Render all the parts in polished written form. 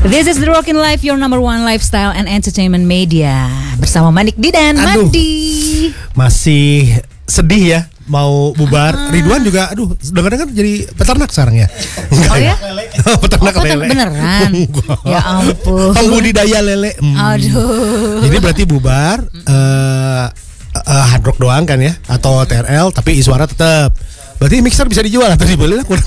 This is the Rockin' Life, your number one lifestyle and entertainment media. Bersama Manik Didan, Mandi. Masih sedih ya mau bubar. Ridwan juga dengar-dengar jadi peternak sekarang ya. Oh ya? Peternak lele. Beneran? Ya ampun. Pembudidaya lele. Aduh. Jadi berarti bubar hard rock doang kan ya, atau TRL tapi Iswara tetap. Berarti mixer bisa dijual atau dibeli lah.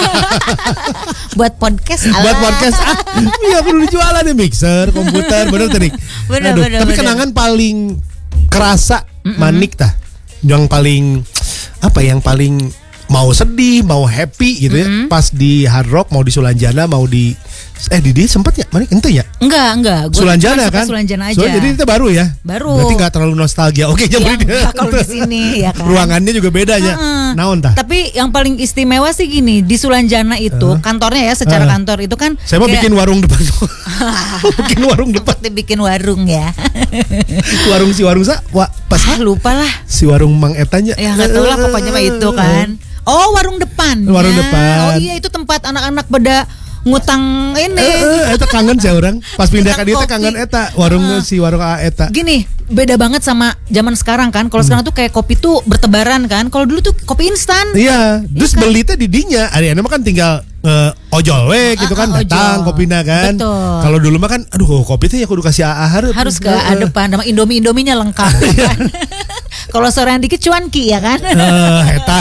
Buat podcast. Buat podcast. Iya perlu dijualan ya, mixer, komputer, bener tadi. Bener. Tapi kenangan paling kerasa Manik tah. Yang paling yang paling mau sedih, mau happy gitu ya. Pas di Hard Rock, mau di Sulanjana, mau di di sempet ya Manik ente ya? Enggak. Sulanjana kan? Sulanjana aja. Jadi kita baru ya. Berarti nggak terlalu nostalgia. Oke, ya, kalau di sini ya kan. Ruangannya juga beda ya. Naon tah? Tapi yang paling istimewa sih gini, di Sulanjana itu kantornya ya, secara kantor itu kan saya mau bikin warung depan. Bikin warung depan. Seperti bikin warung ya. warung sa? Lupa lah. Si warung Mang Etanya. Ya nggak tahu lah, pokoknya mah itu kan. Oh, warung depan. Warung depan. Oh iya, itu tempat anak-anak pada ngutang ini. Eta kangen sih orang. Pas pindah ke dia kangen eta warung si warung eta. Gini, beda banget sama zaman sekarang kan. Kalau sekarang tuh kayak kopi tuh bertebaran kan. Kalau dulu tuh kopi instan. Iya, terus kan? Beli teh di dinya. Ada mah kan tinggal ojol we gitu kan, datang kopina kan. Kalau dulu mah kan kopi teh ya kudu kasih harus ke depan sama Indominya lengkap kan. Kalau sorean dikit cuanki ya kan. Eta.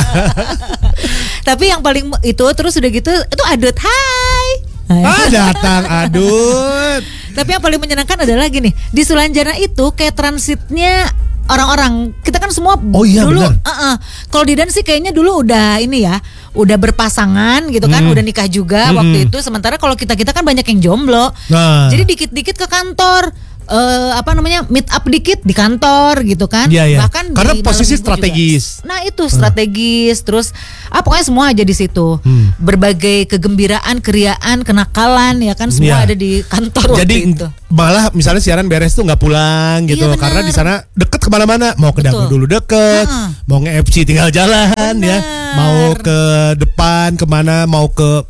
Tapi yang paling itu terus udah gitu itu adut hai. Datang adut. Tapi yang paling menyenangkan adalah gini, di Sulanjana itu kayak transitnya orang-orang. Kita kan semua dulu kalau Didan sih kayaknya dulu udah ini ya, udah berpasangan gitu kan, udah nikah juga waktu itu. Sementara kalau kita kan banyak yang jomblo. Jadi dikit-dikit ke kantor. Meet up dikit di kantor gitu kan. Bahkan karena posisi strategis juga. Nah itu strategis. Terus pokoknya semua aja di situ. Berbagai kegembiraan, keriaan, kenakalan ya kan, semua ada di kantor. Jadi itu malah misalnya siaran beres tuh nggak pulang gitu. Karena di sana deket kemana-mana. Mau ke Dago dulu deket, mau nge-FC tinggal jalan ya. Mau ke depan kemana, mau ke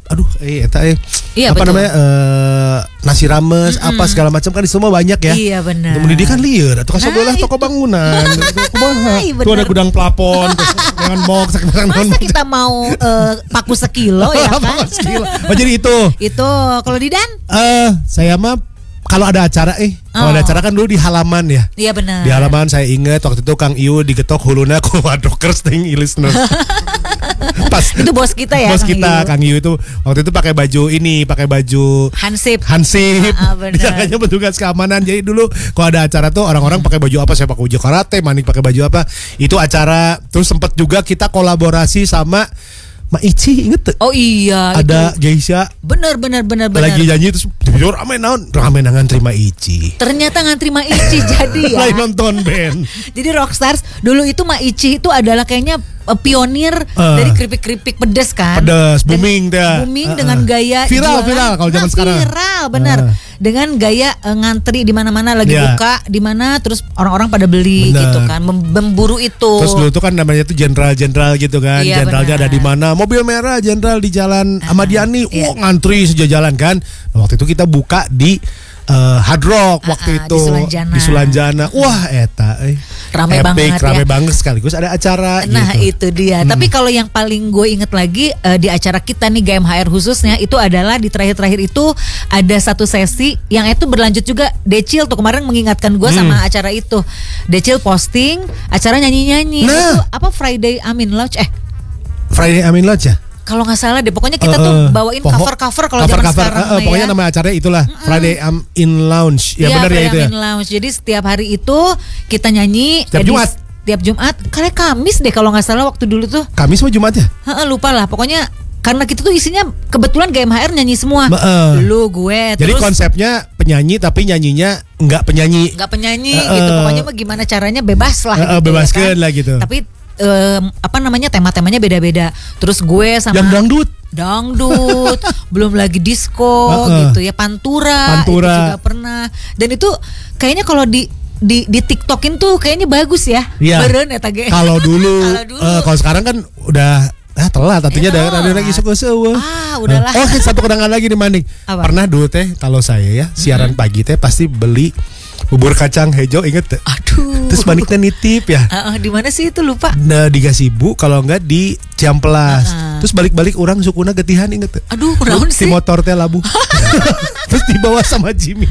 nasi rames apa segala macam kan di semua banyak ya. Iya benar. Pendidikan liar atau sebelah toko bangunan. Tuh ada gudang plafon dengan box. Masa kita mau paku sekilo ya kan? Oh jadi itu. Itu kalau Didan? Saya mah kalau ada acara kalau ada acara kan dulu di halaman ya. Iya benar. Di halaman saya ingat waktu itu Kang Iu digetok huluna ku wadokers ting listener. Pas itu bos kita ya. Bos kita Kang Iu itu waktu itu pakai baju Hansip. Disangkanya petugas keamanan. Jadi dulu kalau ada acara tuh orang-orang pakai baju apa, saya pakai baju karate, Manik pakai baju apa. Itu acara. Terus sempat juga kita kolaborasi sama Maici, inget tuh? Oh iya. Ada Geisha. Bener. Lagi janji terus rame ngantri Maici. Ternyata ngantri Maici jadi ya. Lain nonton band. Jadi Rockstars dulu itu Maici itu adalah kayaknya pionir dari keripik-keripik pedas kan. Pedas, booming dah. Booming dengan gaya viral kalau zaman sekarang. Viral, benar. Dengan gaya ngantri di mana-mana lagi buka, di mana terus orang-orang pada beli gitu kan, memburu itu. Terus dulu tuh kan namanya tuh jenderal gitu kan. Jenderalnya ada di mana? Mobil merah jenderal di Jalan Ahmad Yani. Ngantri sejajalan kan. Nah, waktu itu kita buka di Hard Rock waktu itu di Sulanjana. Wah, eta rame banget sekaligus ada acara. Nah gitu. Itu dia. Tapi kalau yang paling gue inget lagi di acara kita nih GMHR khususnya itu adalah di terakhir itu ada satu sesi yang itu berlanjut juga. Decil tuh kemarin mengingatkan gue sama acara itu. Decil posting acara nyanyi-nyanyi. Itu apa Friday Amin Lodge Friday Amin Lodge ya? Kalau nggak salah deh, pokoknya kita tuh bawain cover kalau zaman sekarang. Pokoknya nama acaranya itulah Friday in Lounge. Ya benar ya itu ya. Lounge. Jadi setiap hari itu kita nyanyi. Tiap Jumat. Kali Kamis deh kalau nggak salah waktu dulu tuh. Kamis mau Jumat ya? Lupa lah. Pokoknya karena kita tuh isinya kebetulan GMHR nyanyi semua. Lu gue. Jadi konsepnya penyanyi tapi nyanyinya nggak penyanyi. Nggak penyanyi gitu. Pokoknya gimana caranya bebas lah. Gitu, bebaskan lah gitu. Tapi tema-temanya beda-beda. Terus gue sama yang dangdut belum lagi disco gitu ya, pantura itu juga pernah. Dan itu kayaknya kalau di TikTokin tuh kayaknya bagus ya. Beren eta ge. Kalau dulu kalau sekarang kan udah telat artinya ada lagi suka-suka. Udahlah. Satu kenangan lagi nih Manik. Apa? Pernah dulu teh kalau saya ya siaran pagi teh pasti beli bubur kacang hijau, inget tuh? Aduh. Terus Maniknya nitip ya. Di mana sih itu lupa? Nah, di Gasibu kalau enggak di Ciamplas. Terus balik-balik orang sukuna getihan, inget tuh? Aduh, naon sih? Di motor teh labu. Terus dibawa sama Jimmy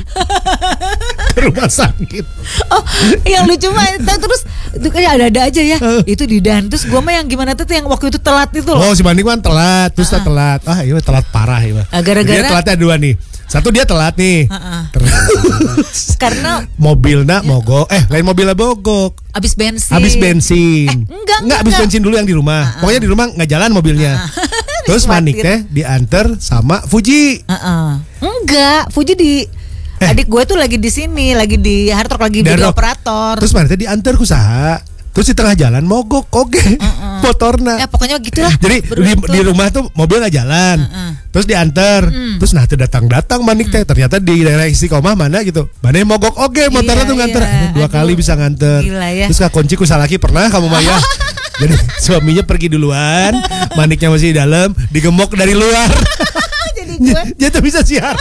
ke rumah sakit. Oh, yang lucu mah terus itu kayak ada-ada aja ya. Itu Didan. Terus gua mah yang gimana tuh yang waktu itu telat itu loh. Oh, si Manik kan telat, terus telat. Iya telat parah ya. Gara-gara telatnya dua nih. Satu dia telat nih. Terus karena mobilnya mogok. Lain mobilnya mogok. Habis bensin. Enggak habis bensin dulu yang di rumah. Pokoknya di rumah enggak jalan mobilnya. Terus Manik teh diantar sama Fuji. Enggak, Fuji di adik gue tuh lagi di sini, lagi di Hard Rock, lagi jadi operator. Terus Manik teh diantar ku saha. Terus di tengah jalan mogok, motorna. Ya pokoknya gitulah. Jadi di rumah tuh mobil nggak jalan, terus diantar, terus nah datang Manik teh ternyata di daerah Istiqomah mana gitu, mana mogok, motornya tuh nganter, dua kali bisa nganter. Ya. Terus kunci ku salaki pernah kamu Maya. Jadi suaminya pergi duluan, Maniknya masih di dalam, digemok dari luar. Jadi gue jadi bisa siaran.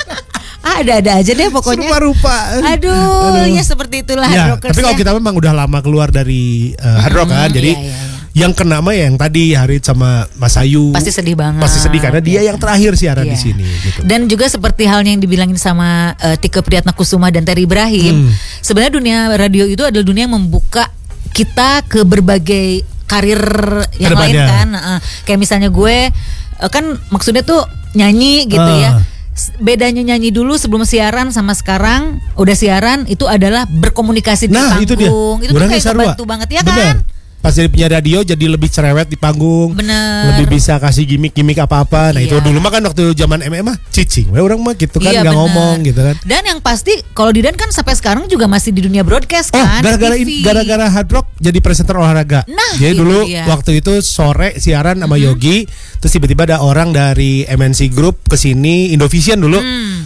Ada-ada aja deh pokoknya. Rupa-rupa. Aduh, ya seperti itulah ya, Hard Rockers. tapi kalau kita memang udah lama keluar dari Hard Rock kan, jadi yang kena mah yang tadi Harit sama Mas Ayu. Pasti sedih banget. Pasti sedih karena dia yang terakhir siaran di sini. Gitu. Dan juga seperti halnya yang dibilangin sama Tike Priyatnakusuma dan Terry Ibrahim, sebenarnya dunia radio itu adalah dunia yang membuka kita ke berbagai karir yang lain kan. Kayak misalnya gue kan maksudnya tuh nyanyi gitu ya. Bedanya nyanyi dulu sebelum siaran sama sekarang udah siaran itu adalah berkomunikasi di panggung. Itu tuh kayak kebantu banget ya kan. Pas jadi penyiar radio jadi lebih cerewet di panggung. Bener. Lebih bisa kasih gimmick apa-apa. Nah itu dulu mah kan waktu zaman mah cicing orang mah gitu kan nggak ngomong gitu kan. Dan yang pasti kalau Didan kan sampai sekarang juga masih di dunia broadcast kan. Gara-gara Hard Rock jadi presenter olahraga. Jadi dulu waktu itu sore siaran sama Yogi, terus tiba-tiba ada orang dari MNC Group kesini, Indovision dulu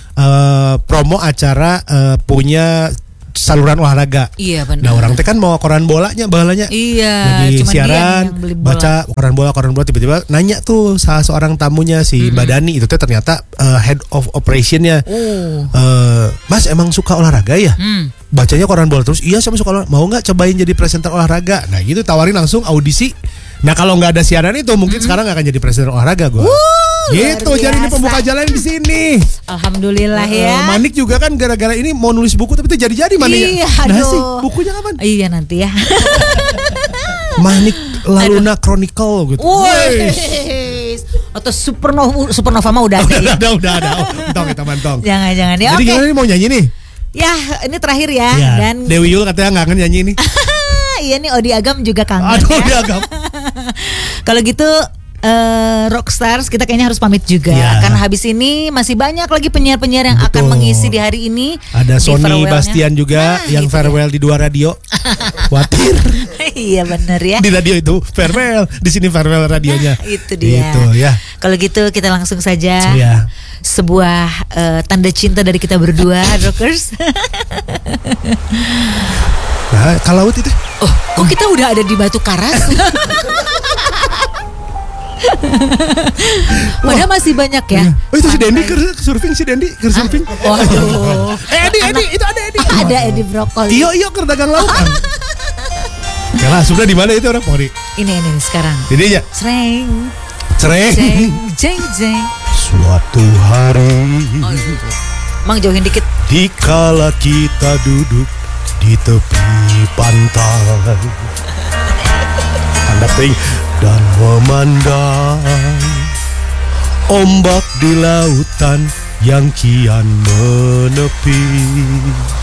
promo acara punya saluran olahraga. Iya benar. Nah orang teh kan mau koran balanya. Iya. Lagi siaran baca koran bola tiba-tiba nanya tuh salah seorang tamunya si Mbak Dani itu teh ternyata head of operationnya. Mas emang suka olahraga ya? Bacanya koran bola terus. Iya sama suka olahraga. Mau nggak cobain jadi presenter olahraga? Nah gitu tawarin langsung audisi. Nah kalau nggak ada siaran itu mungkin sekarang nggak akan jadi presenter olahraga gue. Gitu jadi ini pembuka jalan di sini. Alhamdulillah ya. Manik juga kan gara-gara ini mau nulis buku tapi itu jadi Manik. Iya, nah sih bukunya kapan? Iya nanti ya. Manik Laluna Chronicle gitu. Atau Supernova mah udah ada. Udah. Mantong kita mantong. Jangan ya. Jadi gimana nih mau nyanyi nih? Ya ini terakhir ya. Dan Dewi Yul katanya kangen nyanyi nih. Iya nih Odi Agam juga kangen. Aduh Odi Agam. Kalau gitu Rockstars kita kayaknya harus pamit juga karena habis ini masih banyak lagi penyiar-penyiar yang akan mengisi di hari ini. Ada Sony Bastian juga yang farewell di 2 radio. Khawatir. Iya benar ya. Di radio itu farewell, di sini farewell radionya. Itu dia. Gitu ya. Kalau gitu kita langsung saja. Sebuah tanda cinta dari kita berdua Rockers. Nah, kalau itu. Kok kita udah ada di Batu Karas? Padahal masih banyak ya. Itu si Dendi surfing surfing. Waduh. Edi itu ada Edi. Ada Edi Brokoli. Iya keur dagang lautan. Kalah sudah di mana itu orang Pori? Ini sekarang. Ini ya. Sreng. Jeng. Suatu hari. Mang jauhin dikit. Dikala kita duduk di tepi pantai. Andapting dan memandang ombak di lautan yang kian menepi.